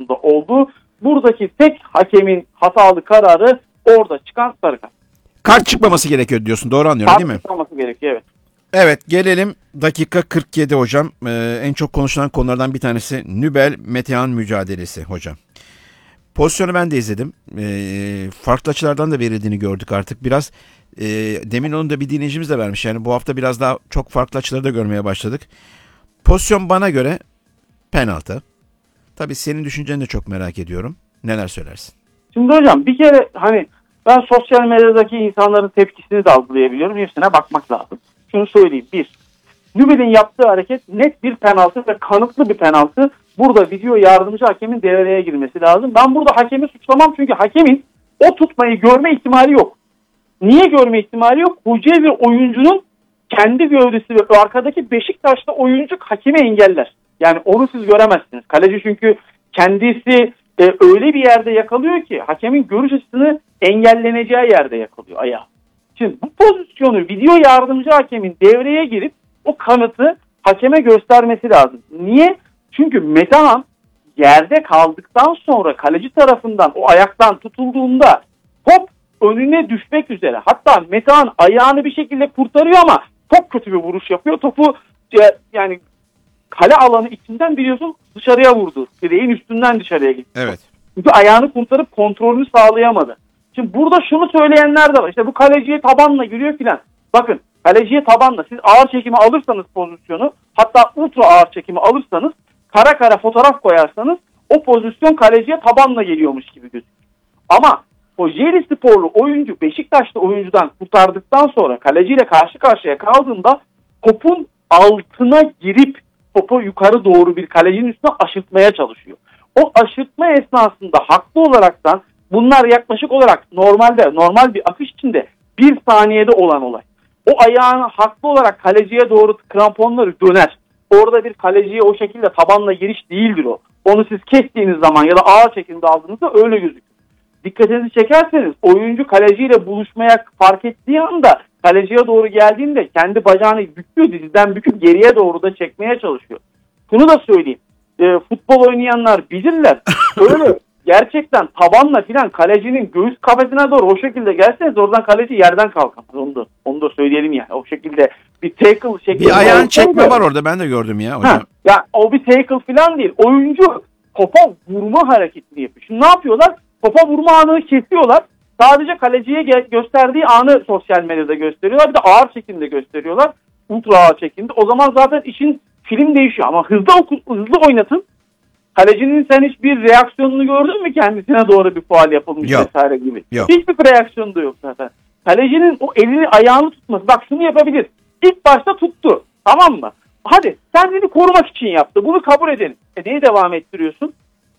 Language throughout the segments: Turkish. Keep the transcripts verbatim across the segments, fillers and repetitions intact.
pozisyonunda oldu. Buradaki tek hakemin hatalı kararı orada çıkan sarı kart. Kart çıkmaması gerekiyor diyorsun. Doğru anlıyorum kart değil mi? Kart çıkmaması gerekiyor, evet. Evet, gelelim dakika kırk yedi hocam. Ee, en çok konuşulan konulardan bir tanesi Nübel Metehan mücadelesi hocam. Pozisyonu ben de izledim. Ee, farklı açılardan da verildiğini gördük artık. Biraz e, demin onu da bir dinleyicimiz de vermiş. Yani bu hafta biraz daha çok farklı açıları da görmeye başladık. Pozisyon bana göre penaltı. Tabii senin düşünceni de çok merak ediyorum. Neler söylersin? Şimdi hocam bir kere hani ben sosyal medyadaki insanların tepkisini de algılayabiliyorum. Hepsine bakmak lazım. Şunu söyleyeyim. Bir, Nübel'in yaptığı hareket net bir penaltı ve kanıtlı bir penaltı. Burada video yardımcı hakemin devreye girmesi lazım. Ben burada hakemi suçlamam çünkü hakemin o tutmayı görme ihtimali yok. Niye görme ihtimali yok? Kocaeli oyuncunun kendi gövdesi ve arkadaki Beşiktaş'ta oyuncu hakemi engeller. Yani onu siz göremezsiniz. Kaleci çünkü kendisi e, öyle bir yerde yakalıyor ki hakemin görüş açısını engelleneceği yerde yakalıyor ayağı. Şimdi bu pozisyonu video yardımcı hakemin devreye girip o kanıtı hakeme göstermesi lazım. Niye? Çünkü Metehan yerde kaldıktan sonra kaleci tarafından o ayaktan tutulduğunda top önüne düşmek üzere. Hatta Metehan ayağını bir şekilde kurtarıyor ama çok kötü bir vuruş yapıyor. Topu yani kale alanı içinden biliyorsun dışarıya vurdu. Direğin üstünden dışarıya gitti. Evet. Çünkü ayağını kurtarıp kontrolünü sağlayamadı. Şimdi burada şunu söyleyenler de var. İşte bu kaleciye tabanla giriyor filan. Bakın kaleciye tabanla siz ağır çekimi alırsanız pozisyonu, hatta ultra ağır çekimi alırsanız, kara kara fotoğraf koyarsanız o pozisyon kaleciye tabanla geliyormuş gibi gözüküyor. Ama Kocaeli sporlu oyuncu Beşiktaşlı oyuncudan kurtardıktan sonra kaleciyle karşı karşıya kaldığında topun altına girip topu yukarı doğru bir kalecinin üstüne aşırtmaya çalışıyor. O aşırtma esnasında haklı olaraktan bunlar yaklaşık olarak normalde normal bir akış içinde bir saniyede olan olay. O ayağını haklı olarak kaleciye doğru kramponları döner. Orada bir kaleciye o şekilde tabanla giriş değildir o. Onu siz kestiğiniz zaman ya da ağır çekimde aldığınızda öyle gözükür. Dikkatinizi çekerseniz oyuncu kaleciyle buluşmaya fark ettiği anda kaleciye doğru geldiğinde kendi bacağını büküyor, diziden büküp geriye doğru da çekmeye çalışıyor. Şunu da söyleyeyim. E, futbol oynayanlar bilirler. Öyle gerçekten tabanla filan kalecinin göğüs kafesine doğru o şekilde gelseniz oradan kaleci yerden kalkamaz. Onu da, onu da söyleyelim ya. O şekilde bir tackle şeklinde. Bir ayağın çekme var orada, ben de gördüm ya hocam. Ha, ya o bir tackle filan değil. Oyuncu topa vurma hareketini yapıyor. Şimdi ne yapıyorlar? Topa vurma anını kesiyorlar. Sadece kaleciye ge- gösterdiği anı sosyal medyada gösteriyorlar. Bir de ağır çekimde gösteriyorlar. Ultra ağır çekimde. O zaman zaten işin film değişiyor. Ama hızlı hızlı oynatın. Kalecinin sen hiçbir reaksiyonunu gördün mü kendisine doğru bir faul yapılmış Yok. vesaire gibi? Yok. Hiçbir reaksiyonu da yok zaten. Kalecinin o elini ayağını tutması. Bak şunu yapabilir. İlk başta tuttu. Tamam mı? Hadi kendini korumak için yaptı. Bunu kabul edelim. E neye devam ettiriyorsun?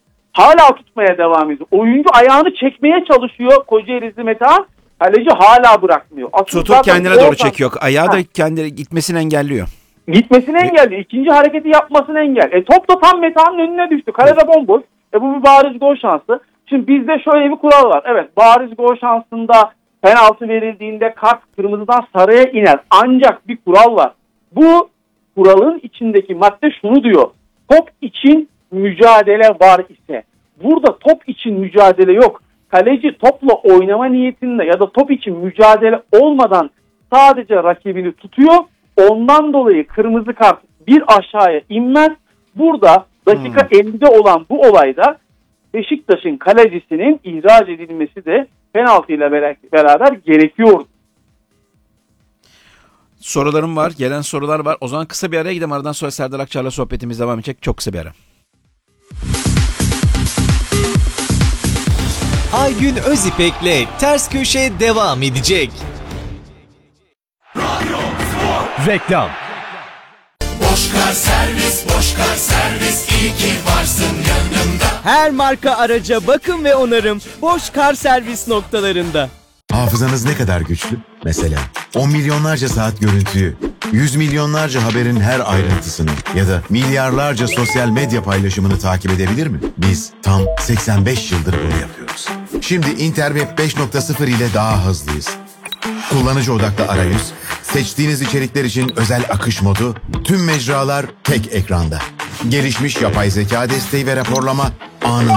Hala tutmaya devam ediyor. Oyuncu ayağını çekmeye çalışıyor Kocaeli'li Metehan. Kaleci hala bırakmıyor. Aslında tutup kendine doğru oradan çekiyor. Ayağı da kendine gitmesini engelliyor. Gitmesini engelliyor. İkinci hareketi yapmasını engel. E top da tam Metehan'ın önüne düştü. Kalede bomboş. E bu bir bariz gol şansı. Şimdi bizde şöyle bir kural var. Evet, bariz gol şansında penaltı verildiğinde kart kırmızıdan sarıya iner. Ancak bir kural var. Bu kuralın içindeki madde şunu diyor. Top için mücadele var ise. Burada top için mücadele yok. Kaleci topla oynama niyetinde ya da top için mücadele olmadan sadece rakibini tutuyor. Ondan dolayı kırmızı kart bir aşağıya inmez. Burada dakika hmm. ellide olan bu olayda Beşiktaş'ın kalecisinin ihraç edilmesi de penaltıyla beraber gerekiyor. Sorularım var. Gelen sorular var. O zaman kısa bir araya gidelim. Aradan sonra Serdar Akçar'la sohbetimiz devam edecek. Çok kısa bir ara. Aygün Özipek'le Ters Köşe devam edecek. Reklam. Boşkar servis, Boşkar servis, iyi ki varsın yanımda. Her marka araca bakım ve onarım Boşkar servis noktalarında. Hafızanız ne kadar güçlü? Mesela on milyonlarca saat görüntüyü, yüz milyonlarca haberin her ayrıntısını ya da milyarlarca sosyal medya paylaşımını takip edebilir mi? Biz tam seksen beş yıldır bunu yapıyoruz. Şimdi Interweb beş nokta sıfır ile daha hızlıyız. Kullanıcı odaklı arayüz, seçtiğiniz içerikler için özel akış modu, tüm mecralar tek ekranda. Gelişmiş yapay zeka desteği ve raporlama anında.